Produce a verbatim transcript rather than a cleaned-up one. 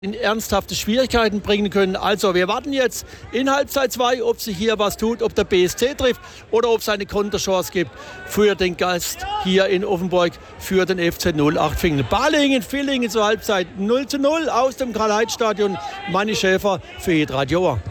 in ernsthafte Schwierigkeiten bringen können. Also wir warten jetzt in Halbzeit zwei, ob sich hier was tut, ob der B S C trifft oder ob es eine Konterchance gibt für den Gast hier in Offenburg, für den F C null acht Villingen. Balingen, Villingen zur Halbzeit null zu null aus dem Karl-Heinz-Stadion. Manni Schäfer für Hitradio.